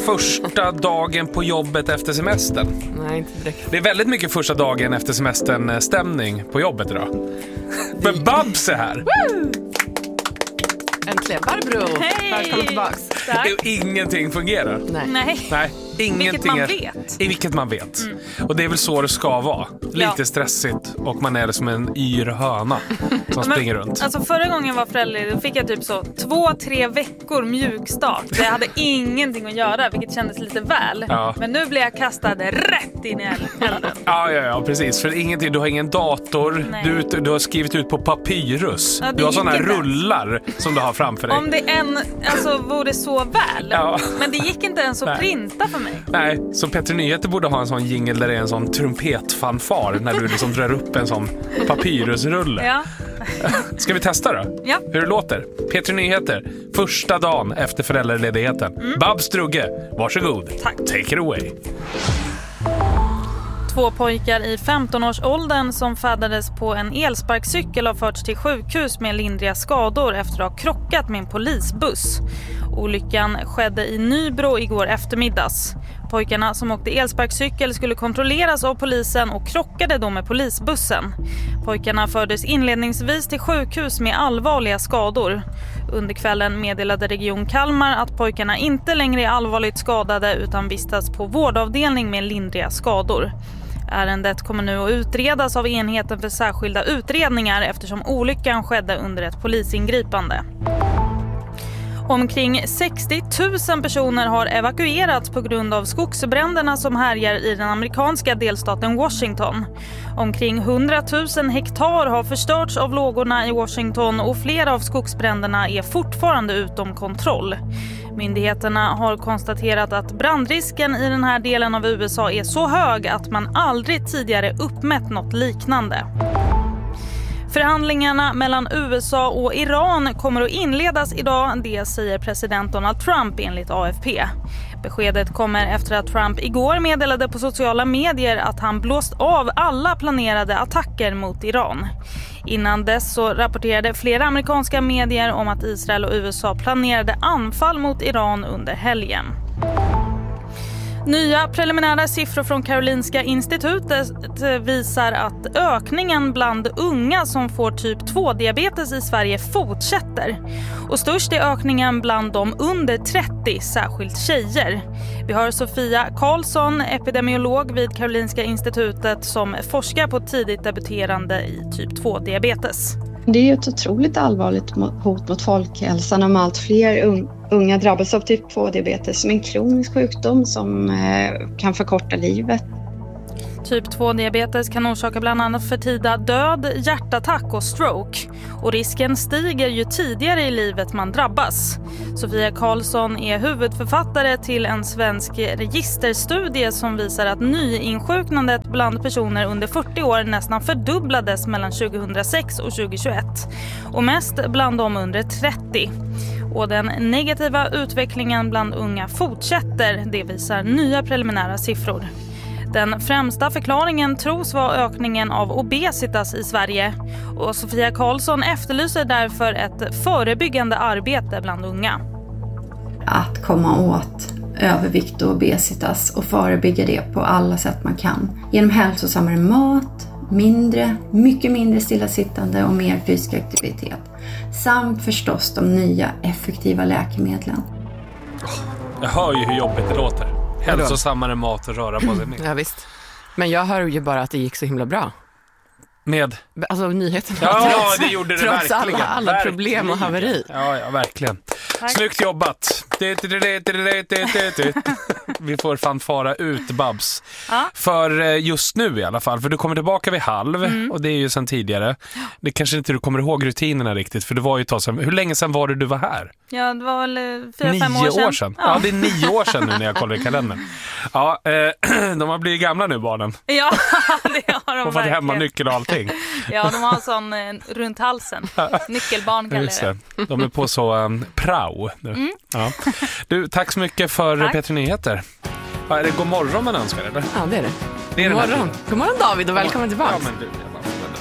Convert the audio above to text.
första dagen på jobbet efter semestern? Nej, inte direkt. Det är väldigt mycket första dagen efter semestern stämning på jobbet idag. Men Babs är här. Woo! Äntligen, Barbro. Hej! Välkommen tillbaks. Ingenting fungerar. Nej. Ingenting vilket man vet. Och det är väl så det ska vara. Lite stressigt och man är som en yr höna som springer runt. Alltså förra gången jag var förälder då fick jag typ så 2-3 veckor mjukstart. Jag hade ingenting att göra, vilket kändes lite väl. Ja. Men nu blir jag kastad rätt in i elden. Ja, precis. För ingenting, du har ingen dator. Du har skrivit ut på papyrus. Ja, du har sådana rullar som du har framför dig. Om det vore så väl. Ja. Men det gick inte ens att printa för mig. Nej, så Petter Nyheter borde ha en sån jingle där det är en sån trumpetfanfar när du liksom drar upp en sån papyrusrulle. Ja. Ska vi testa då? Ja. Hur det låter? Petter Nyheter, första dagen efter föräldraledigheten. Babs Strugge, varsågod. Tack. Take it away. 2 pojkar i 15-årsåldern som färdades på en elsparkcykel har förts till sjukhus med lindriga skador efter att ha krockat med en polisbuss. Olyckan skedde i Nybro igår eftermiddags. Pojkarna som åkte elsparkcykel skulle kontrolleras av polisen och krockade då med polisbussen. Pojkarna fördes inledningsvis till sjukhus med allvarliga skador. Under kvällen meddelade Region Kalmar att pojkarna inte längre är allvarligt skadade utan vistas på vårdavdelning med lindriga skador. Ärendet kommer nu att utredas av enheten för särskilda utredningar eftersom olyckan skedde under ett polisingripande. Omkring 60 000 personer har evakuerats på grund av skogsbränderna som härjar i den amerikanska delstaten Washington. Omkring 100 000 hektar har förstörts av lågorna i Washington och flera av skogsbränderna är fortfarande utom kontroll. Myndigheterna har konstaterat att brandrisken i den här delen av USA är så hög att man aldrig tidigare uppmätt något liknande. Förhandlingarna mellan USA och Iran kommer att inledas idag, det säger president Donald Trump enligt AFP. Beskedet kommer efter att Trump igår meddelade på sociala medier att han blåst av alla planerade attacker mot Iran. Innan dess så rapporterade flera amerikanska medier om att Israel och USA planerade anfall mot Iran under helgen. Nya preliminära siffror från Karolinska institutet visar att ökningen bland unga som får typ 2-diabetes i Sverige fortsätter. Och störst är ökningen bland de under 30, särskilt tjejer. Vi har Sofia Karlsson, epidemiolog vid Karolinska institutet som forskar på tidigt debuterande i typ 2-diabetes. Det är ju ett otroligt allvarligt hot mot folkhälsan om allt fler unga drabbas av typ 2-diabetes som en kronisk sjukdom som kan förkorta livet. Typ 2-diabetes kan orsaka bland annat förtida död, hjärtattack och stroke. Och risken stiger ju tidigare i livet man drabbas. Sofia Karlsson är huvudförfattare till en svensk registerstudie som visar att nyinsjuknandet bland personer under 40 år nästan fördubblades mellan 2006 och 2021. Och mest bland dem under 30. Och den negativa utvecklingen bland unga fortsätter, det visar nya preliminära siffror. Den främsta förklaringen tros vara ökningen av obesitas i Sverige och Sofia Karlsson efterlyser därför ett förebyggande arbete bland unga. Att komma åt övervikt och obesitas och förebygga det på alla sätt man kan. Genom hälsosammare mat, mycket mindre stillasittande och mer fysisk aktivitet. Samt förstås de nya effektiva läkemedlen. Jag hör ju hur jobbigt det låter. Hälsosammare mat och röra på sig mer. Ja visst. Men jag hör ju bara att det gick så himla bra. Med? Alltså nyheterna. Ja, det gjorde det trots verkligen. alla problem och haveri. Ja, verkligen. Tack. Snyggt jobbat. Vi får fan fara ut, Babs. Ja. För just nu i alla fall. För du kommer tillbaka vid 12:30 och det är ju sedan tidigare. Det kanske inte du kommer ihåg rutinerna riktigt. För det var ju ett tag sedan. Hur länge sedan var det du var här? Ja, det var väl 4-5 år sedan. Ja, det är 9 år sedan nu när jag kollar i kalendern. Ja, de har blivit gamla nu, barnen. Ja, det har de och fått hemmanyckel och allting. Ja, de har sån runt halsen. Nyckelbarn kallar det. De är på så prao nu. Ja. Du, tack så mycket för Petter Nyheter. Är det god morgon man önskar, eller? Ja, det är det. God morgon. God morgon David och välkommen tillbaka. Ja, men du,